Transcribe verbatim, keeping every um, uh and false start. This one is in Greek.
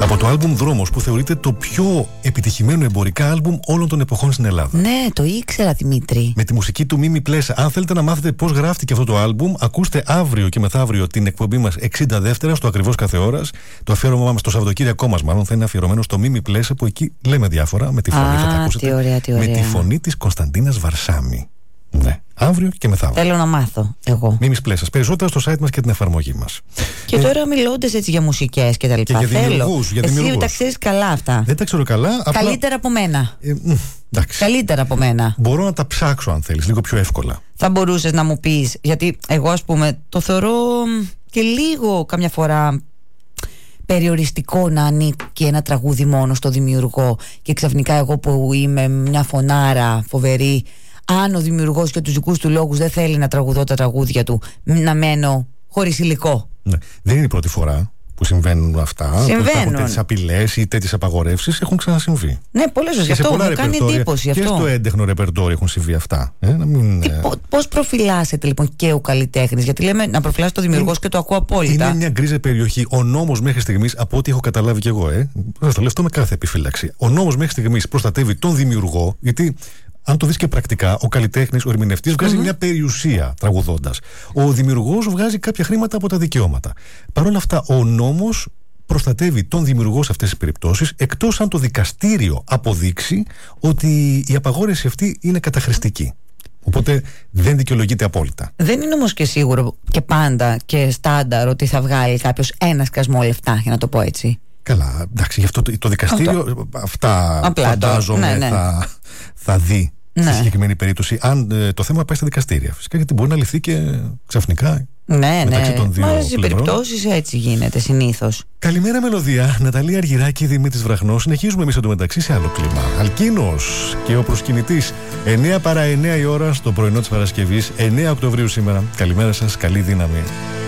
Από το άλμπουμ Δρόμος, που θεωρείται το πιο επιτυχημένο εμπορικά άλμπουμ όλων των εποχών στην Ελλάδα. Ναι, το ήξερα, Δημήτρη. Με τη μουσική του Μίμη Πλέσα. Αν θέλετε να μάθετε πώς γράφτηκε αυτό το άλμπουμ, ακούστε αύριο και μεθαύριο την εκπομπή μας εξήντα δεύτερα στο ακριβώς κάθε ώρας. Το αφιέρωμά μας, το Σαββατοκύριακό μας μάλλον, θα είναι αφιερωμένο στο Μίμη Πλέσα, που εκεί λέμε διάφορα με τη φωνή. Α, θα τα ακούσετε. τι ωραία, τι ωραία. Με τη φωνή της Κωνσταντίνας Βαρσάμι. Ναι, αύριο και μεθαύριο. Θέλω να μάθω εγώ. Μίμης Πλέσας. Περισσότερα στο site μας και την εφαρμογή μας. Και ε, τώρα μιλώντας έτσι για μουσικές και τα λοιπά. Και για θέλω. Για Εσύ τα ξέρεις καλά αυτά. Δεν τα ξέρω καλά. Απλά... Καλύτερα από μένα. Ε, εντάξει. Καλύτερα από μένα. Μπορώ να τα ψάξω αν θέλεις, λίγο πιο εύκολα. Θα μπορούσες να μου πεις, γιατί εγώ ας πούμε το θεωρώ και λίγο καμιά φορά περιοριστικό να ανήκει ένα τραγούδι μόνο στο δημιουργό, και ξαφνικά εγώ που είμαι μια φωνάρα φοβερή, αν ο δημιουργός για τους δικούς του λόγους δεν θέλει να τραγουδώ τα τραγούδια του, να μένω χωρίς υλικό. Ναι. Δεν είναι η πρώτη φορά που συμβαίνουν αυτά. Συμβαίνουν. Τέτοιες απειλές ή τέτοιες απαγορεύσεις έχουν ξανασυμβεί. Ναι, πολλές φορές. Γι' αυτό μου κάνει εντύπωση. Και αυτό. στο έντεχνο ρεπερτόριο έχουν συμβεί αυτά. Ε, να μην... Τι, πώς προφυλάσσεται λοιπόν και ο καλλιτέχνης? Γιατί λέμε να προφυλάσσει το δημιουργός είναι, και το ακούω απόλυτα. Είναι μια γκρίζα περιοχή. Ο νόμος μέχρι στιγμής, από ό,τι έχω καταλάβει κι εγώ, ε, θα το λέω αυτό με κάθε επιφύλαξη. Ο νόμος μέχρι στιγμής προστατεύει τον δημιουργό, γιατί. Αν το δεις και πρακτικά, ο καλλιτέχνης, ο ερμηνευτής βγάζει mm-hmm. μια περιουσία τραγουδώντας. Ο δημιουργός βγάζει κάποια χρήματα από τα δικαιώματα. Παρ' όλα αυτά, ο νόμος προστατεύει τον δημιουργό σε αυτές τις περιπτώσεις, εκτός αν το δικαστήριο αποδείξει ότι η απαγόρευση αυτή είναι καταχρηστική. Οπότε δεν δικαιολογείται απόλυτα. Δεν είναι όμως και σίγουρο και πάντα και στάνταρ ότι θα βγάλει κάποιος ένα σκασμό λεφτά, για να το πω έτσι. Καλά, εντάξει, γι' αυτό το, το δικαστήριο αυτό. Αυτά απλά φαντάζομαι ναι, ναι. Θα, θα δει ναι. στη συγκεκριμένη περίπτωση, αν ε, το θέμα πάει στα δικαστήρια. Φυσικά, γιατί μπορεί να λυθεί και ξαφνικά ναι, μεταξύ ναι. των δύο πλευρών. Μα στις περιπτώσεις έτσι γίνεται συνήθως. Καλημέρα Μελωδία, Ναταλία Αργυράκη, Δημήτρης Βραχνός. Συνεχίζουμε εμείς εντωμεταξύ σε άλλο κλίμα. Αλκίνος και ο προσκυνητής. εννιά παρά εννιά η ώρα στο πρωινό της Παρασκευής, εννιά Οκτωβρίου σήμερα. Καλημέρα σας, καλή δύναμη.